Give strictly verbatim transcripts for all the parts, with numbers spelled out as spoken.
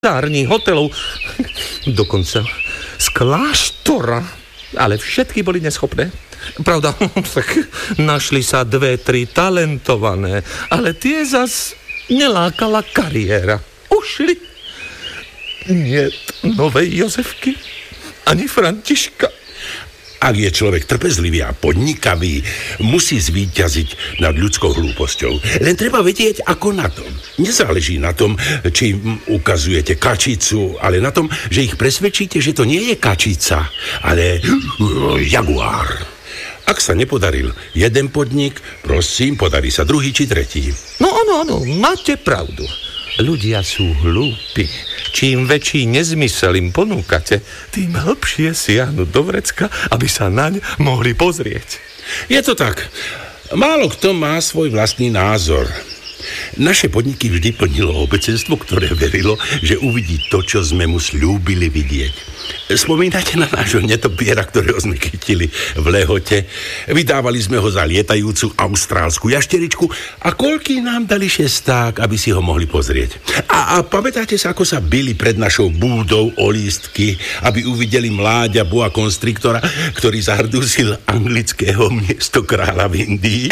tární, hotelov, dokonca z kláštora, ale všetky boli neschopné. Pravda, tak našli sa dve, tri talentované, ale tie zas nelákala kariéra. Ušli. Nie novej Jozefky, ani Františka. Ak je človek trpezlivý a podnikavý, musí zvíťaziť nad ľudskou hlúposťou. Len treba vedieť, ako na tom. Nezáleží na tom, či ukazujete kačicu, ale na tom, že ich presvedčíte, že to nie je kačica, ale jaguár. Ak sa nepodaril jeden podnik, prosím, podarí sa druhý či tretí. No áno, áno, máte pravdu. Ľudia sú hlúpi. Čím väčší nezmysel im ponúkate, tým hlbšie siahnu do vrecka, aby sa naň mohli pozrieť. Je to tak. Málo kto má svoj vlastný názor. Naše podniky vždy plnilo obecenstvo, ktoré verilo, že uvidí to, čo sme mu sľúbili vidieť. Spomínate na nášho netopiera, ktorého sme chytili v Lehote? Vydávali sme ho za lietajúcu austrálsku jašteričku a koľký nám dali šesták, aby si ho mohli pozrieť. A, a pamätáte sa, ako sa bili pred našou búdou o lístky, aby uvideli mláďa boa konstriktora, ktorý zahrdúsil anglického miestokráľa v Indii?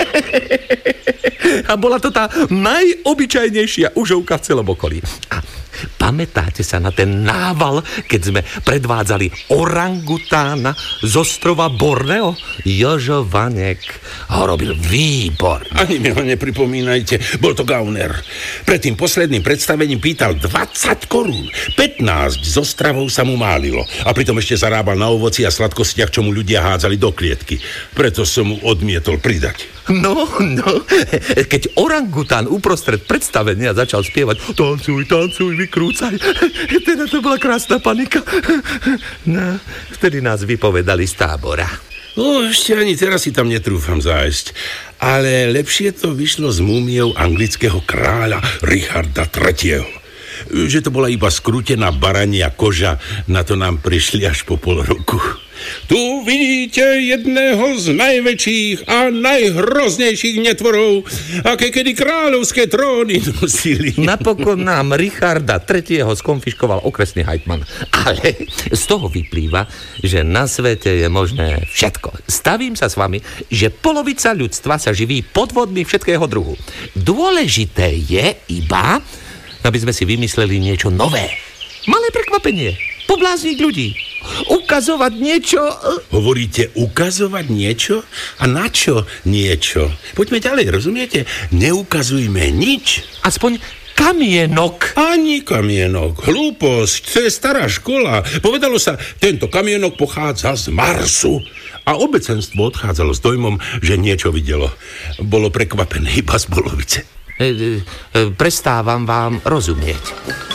A bola to tá najobyčajnejšia užovka v celom okolí. A pamätáte sa na ten nával, keď sme predvádzali orangutána z ostrova Borneo? Jožo Vanek ho robil výborne. Ani mi ho nepripomínajte, bol to gauner. Pred tým posledným predstavením pýtal dvadsať korún. pätnásť z ostravou sa mu málilo. A pritom ešte zarábal na ovoci a sladkostiach, čo mu ľudia hádzali do klietky. Preto som mu odmietol pridať. No, no, keď orangután uprostred predstavenia začal spievať tancuj, tancuj, vykrúcaj, teda to bola krásna panika. No, vtedy nás vypovedali z tábora. No, ešte ani teraz si tam netrúfam zájsť. Ale lepšie to vyšlo s múmiou anglického kráľa Richarda tretieho. Že to bola iba skrútená barania koža, na to nám prišli až po pol roku. Tu vidíte jedného z najväčších a najhroznejších netvorov, aké kedy kráľovské tróny nosili. Napokon nám Richarda tretieho skonfiškoval okresný hejtman. Ale z toho vyplýva, že na svete je možné všetko. Stavím sa s vami, že polovica ľudstva sa živí podvodmi všetkého druhu. Dôležité je iba, aby sme si vymysleli niečo nové. Malé prekvapenie. Poblázniť ľudí. Ukazovať niečo. Hovoríte ukazovať niečo? A na čo niečo? Poďme ďalej, rozumiete? Neukazujme nič. Aspoň kamienok. Ani kamienok. Hlúposť, to je stará škola. Povedalo sa, tento kamienok pochádza z Marsu. A obecenstvo odchádzalo s dojmom, že niečo videlo. Bolo prekvapené iba z polovice. E, e, prestávam vám rozumieť.